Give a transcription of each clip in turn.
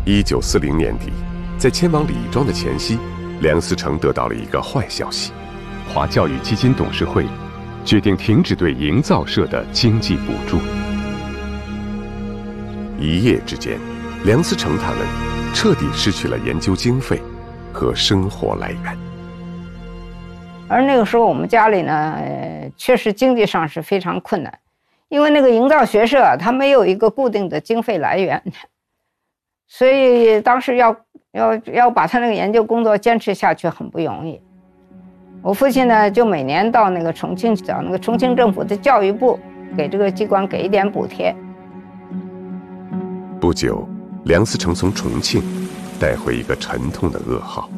1940年底，在迁往李庄的前夕，梁思成得到了一个坏消息：华教育基金董事会决定停止对营造社的经济补助。一夜之间，梁思成他们彻底失去了研究经费和生活来源。 而那个时候我们家里呢，确实经济上是非常困难，因为那个营造学社它没有一个固定的经费来源，所以当时要把他那个研究工作坚持下去很不容易。我父亲呢，就每年到那个重庆找那个重庆政府的教育部，给这个机关给一点补贴。 不久，梁思成从重庆带回一个沉痛的噩耗。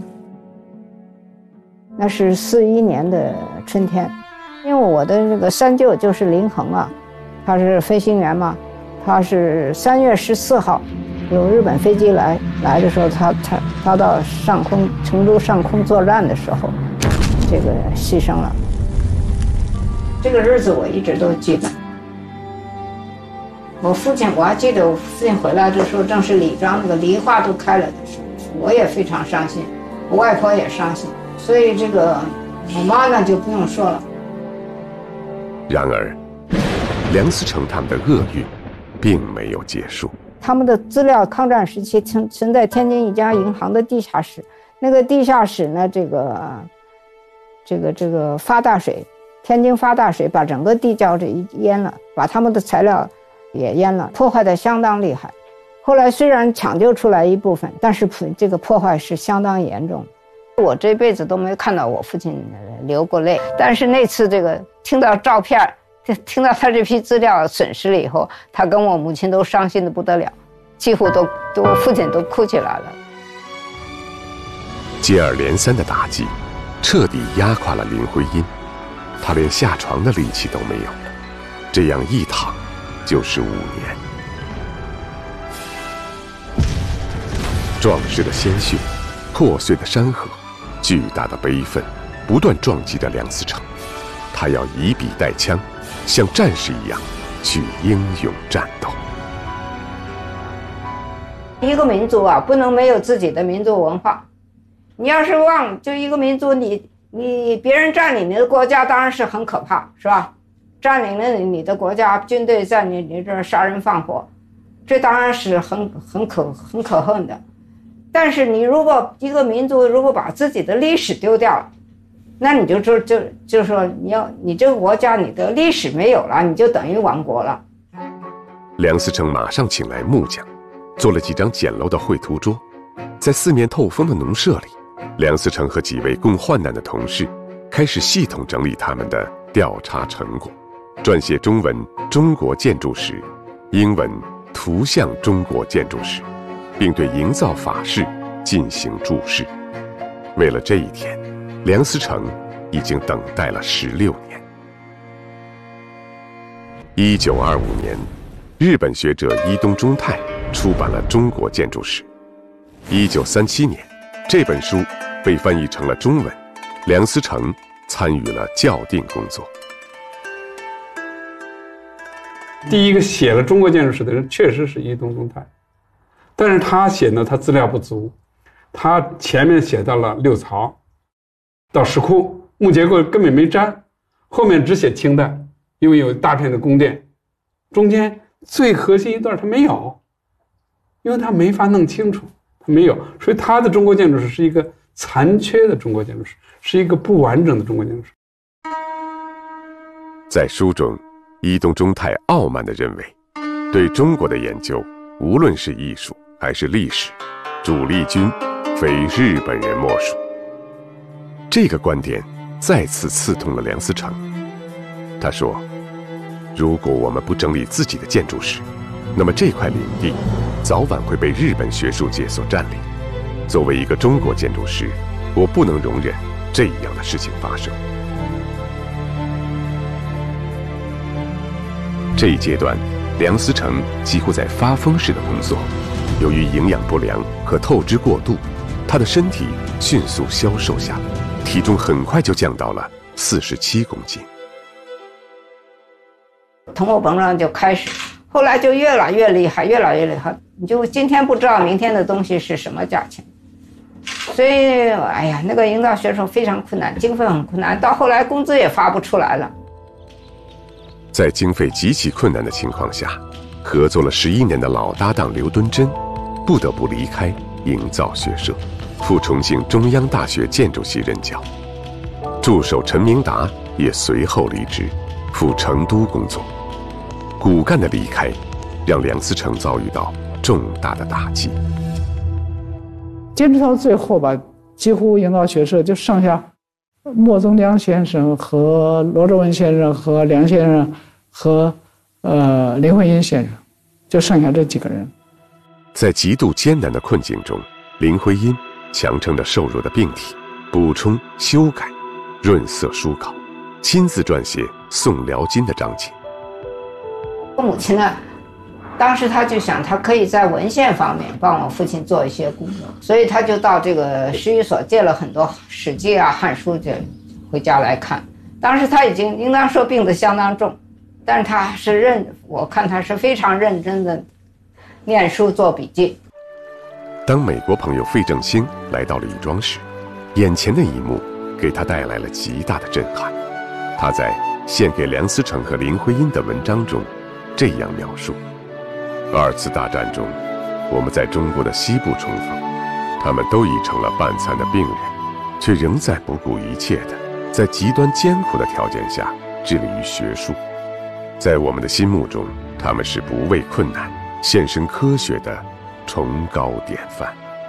那是41年的春天，因为我的那个三舅就是林恒啊，他是飞行员嘛，他是3月14号有日本飞机来的时候，他到成都上空作战的时候，这个牺牲了。这个日子我一直都记得。我还记得我父亲回来的时候，正是李庄那个梨花都开了的时候，我也非常伤心，我外婆也伤心，所以这个我妈呢就不用说了。 然而，梁思成他们的厄运并没有结束。 他们的资料抗战时期存在天津一家银行的地下室，那个地下室呢，这个发大水，天津发大水把整个地窖这淹了，把他们的材料也淹了，破坏得相当厉害。后来虽然抢救出来一部分，但是这个破坏是相当严重。我这辈子都没看到我父亲流过泪，但是那次这个听到照片，听到他这批资料损失了以后，他跟我母亲都伤心的不得了，几乎都父亲都哭起来了。 接二连三的打击彻底压垮了林徽因，她连下床的力气都没有了，这样一躺就是5年。壮士的鲜血，破碎的山河，巨大的悲愤不断撞击着梁思成，他要以笔带枪，像战士一样去英勇战斗。 一个民族啊，不能没有自己的民族文化。你要是就一个民族，你别人占领你的国家，当然是很可怕，是吧？占领了你的国家，军队在你这儿杀人放火，这当然是很可恨的。但是你如果一个民族如果把自己的历史丢掉了，那你就说你这个国家你的历史没有了，你就等于亡国了。 梁思成马上请来木匠，做了几张简陋的绘图桌，在四面透风的农舍里，梁思成和几位共患难的同事开始系统整理他们的调查成果，撰写中文《中国建筑史》，英文《图像中国建筑史》，并对营造法式进行注释。为了这一天，梁思成已经等待了16年。1925年，日本学者伊东忠太出版了《中国建筑史》。1937年，这本书被翻译成了中文，梁思成参与了校订工作。 第一个写了中国建筑史的人确实是伊东忠太，但是他写呢，他资料不足，他前面写到了六曹，到石窟木结构根本没沾，后面只写清代，因为有大片的宫殿，中间最核心一段他没有，因为他没法弄清楚，他没有，所以他的中国建筑史是一个残缺的中国建筑史，是一个不完整的中国建筑史。 在书中，伊东忠太傲慢地认为，对中国的研究，无论是艺术还是历史，主力军非日本人莫属。这个观点再次刺痛了梁思成。他说，如果我们不整理自己的建筑史，那么这块领地早晚会被日本学术界所占领。作为一个中国建筑师，我不能容忍这样的事情发生。这一阶段，梁思成几乎在发疯似的工作。由于营养不良和透支过度，他的身体迅速消瘦下来，体重很快就降到了47公斤。 通货膨胀就开始， 后来就越来越厉害，越来越厉害，你就今天不知道明天的东西是什么价钱。所以，哎呀，那个营造学生非常困难，经费很困难，到后来工资也发不出来了。 在经费极其困难的情况下，合作了11年的老搭档刘敦桢，不得不离开营造学社，赴重庆中央大学建筑系任教。助手陈明达也随后离职，赴成都工作。骨干的离开，让梁思成遭遇到重大的打击。 坚持到最后吧，几乎营造学社就剩下莫宗良先生和罗哲文先生和梁先生和林徽因先生，就剩下这几个人。 在极度艰难的困境中，林徽因强撑着瘦弱的病体，补充、修改、润色书稿，亲自撰写《宋辽金》的章节。 我母亲呢，当时他就想，他可以在文献方面帮我父亲做一些工作，所以他就到这个史语所借了很多《史记》啊、《汉书》就回家来看。当时他已经应当说病得相当重，但是他是我看他是非常认真的念书做笔记。 当美国朋友费正兴来到李庄时，眼前的一幕给他带来了极大的震撼。他在献给梁思成和林徽因的文章中这样描述：2次大战中，我们在中国的西部冲锋，他们都已成了半残的病人，却仍在不顾一切的在极端艰苦的条件下致力于学术。在我们的心目中，他们是不畏困难、献身科学的崇高典范。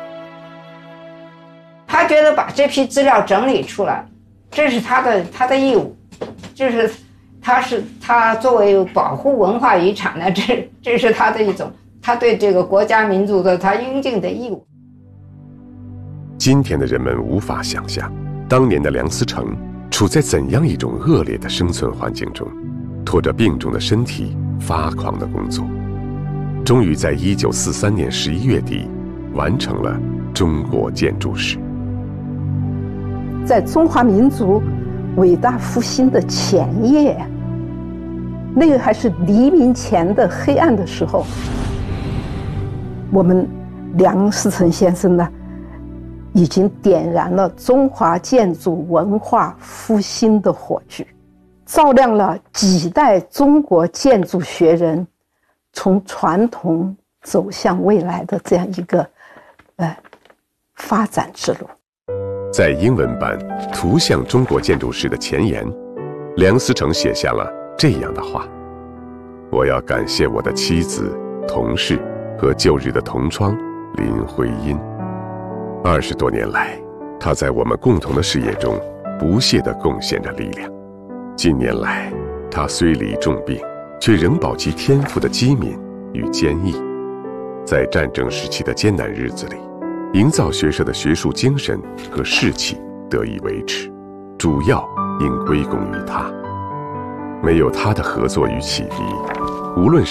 他觉得把这批资料整理出来，这是他的义务，就是他作为保护文化遗产呢，这是他的一种，他对这个国家民族的他应尽的义务。 今天的人们无法想象，当年的梁思成处在怎样一种恶劣的生存环境中，拖着病重的身体发狂的工作，终于在1943年11月底完成了中国建筑史。 在中华民族伟大复兴的前夜，那个还是黎明前的黑暗的时候，我们梁思成先生呢，已经点燃了中华建筑文化复兴的火炬，照亮了几代中国建筑学人从传统走向未来的这样一个发展之路。 在英文版《图像中国建筑史》的前言，梁思成写下了这样的话：我要感谢我的妻子、同事和旧日的同窗林徽因。20多年来，她在我们共同的事业中不懈地贡献着力量。近年来，她虽离重病，却仍保其天赋的机敏与坚毅。在战争时期的艰难日子里，营造学社的学术精神和士气得以维持，主要应归功于他。没有他的合作与启迪，无论是